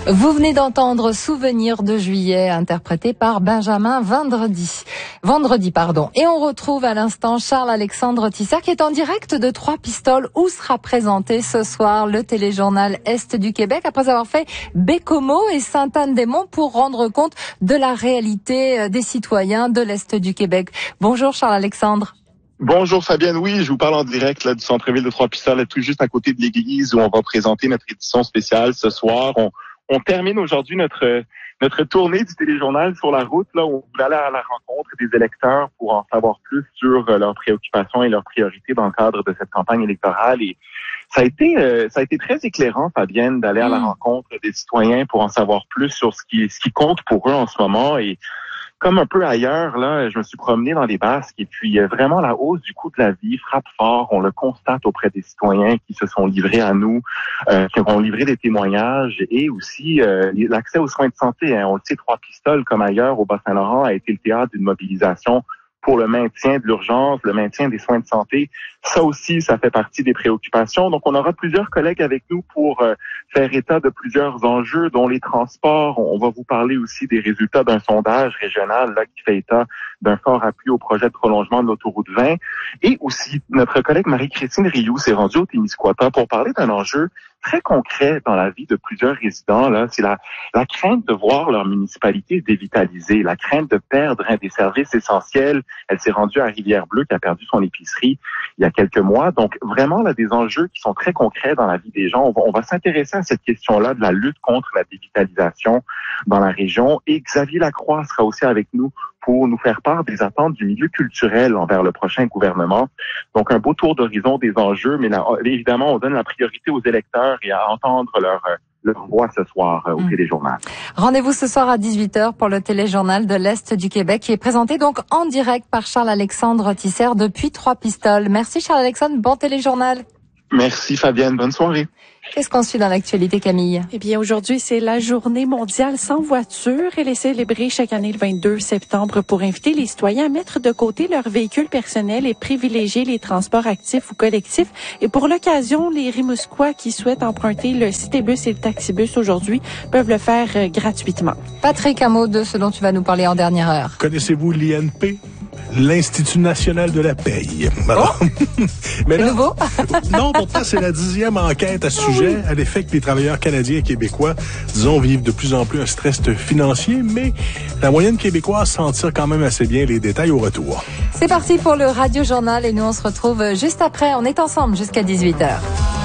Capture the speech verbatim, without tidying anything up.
Vous venez d'entendre Souvenir de juillet, interprété par Benjamin Vendredi. Vendredi, pardon. Et on retrouve à l'instant Charles-Alexandre Tisser qui est en direct de Trois-Pistoles où sera présenté ce soir le téléjournal Est du Québec après avoir fait Bécomo et Sainte-Anne-des-Monts pour rendre compte de la réalité des citoyens de l'Est du Québec. Bonjour Charles-Alexandre. Bonjour Fabienne, oui, je vous parle en direct là du centre-ville de Trois-Pistoles, tout juste à côté de l'église où on va présenter notre édition spéciale ce soir. On, on termine aujourd'hui notre notre tournée du téléjournal sur la route, là où on voulait aller à la rencontre des électeurs pour en savoir plus sur leurs préoccupations et leurs priorités dans le cadre de cette campagne électorale. Et ça a été euh, ça a été très éclairant, Fabienne, d'aller à la rencontre des citoyens pour en savoir plus sur ce qui ce qui compte pour eux en ce moment. Et comme un peu ailleurs, là, je me suis promené dans les Basques et puis euh, vraiment la hausse du coût de la vie frappe fort. On le constate auprès des citoyens qui se sont livrés à nous, euh, qui ont livré des témoignages et aussi euh, l'accès aux soins de santé. Hein. On le sait, Trois-Pistoles, comme ailleurs au Bas-Saint-Laurent, a été le théâtre d'une mobilisation pour le maintien de l'urgence, le maintien des soins de santé. Ça aussi, ça fait partie des préoccupations. Donc, on aura plusieurs collègues avec nous pour euh, faire état de plusieurs enjeux, dont les transports. On va vous parler aussi des résultats d'un sondage régional là qui fait état d'un fort appui au projet de prolongement de l'autoroute vingt. Et aussi, notre collègue Marie-Christine Rioux s'est rendue au Témiscouata pour parler d'un enjeu très concret dans la vie de plusieurs résidents. Là, c'est la, la crainte de voir leur municipalité dévitalisée, la crainte de perdre hein, des services essentiels. Elle s'est rendue à Rivière-Bleue, qui a perdu son épicerie il y a quelques mois. Donc, vraiment, là, des enjeux qui sont très concrets dans la vie des gens. On va, on va s'intéresser à cette question-là de la lutte contre la dévitalisation dans la région. Et Xavier Lacroix sera aussi avec nous pour nous faire part des attentes du milieu culturel envers le prochain gouvernement. Donc, un beau tour d'horizon des enjeux, mais là, évidemment, on donne la priorité aux électeurs et à entendre leur, leur voix ce soir euh, au mmh. téléjournal. Rendez-vous ce soir à dix-huit heures pour le téléjournal de l'Est du Québec qui est présenté donc en direct par Charles-Alexandre Tisser depuis Trois-Pistoles. Merci Charles-Alexandre, bon téléjournal. Merci Fabienne, bonne soirée. Qu'est-ce qu'on suit dans l'actualité, Camille? Eh bien, aujourd'hui, c'est la journée mondiale sans voiture. Elle est célébrée chaque année le vingt-deux septembre pour inviter les citoyens à mettre de côté leur véhicule personnel et privilégier les transports actifs ou collectifs. Et pour l'occasion, les Rimouskois qui souhaitent emprunter le Citébus et le Taxibus aujourd'hui peuvent le faire euh, gratuitement. Patrick, un mot de ce dont tu vas nous parler en dernière heure. Connaissez-vous l'I N P? L'Institut national de la paye. Alors, oh, mais c'est là, nouveau? Non, pourtant, c'est la dixième enquête à ce sujet, à l'effet que les travailleurs canadiens et québécois, disons, vivent de plus en plus un stress financier, mais la moyenne québécoise s'en tire quand même assez bien. Les détails au retour. C'est parti pour le Radio Journal et nous, on se retrouve juste après. On est ensemble jusqu'à dix-huit heures.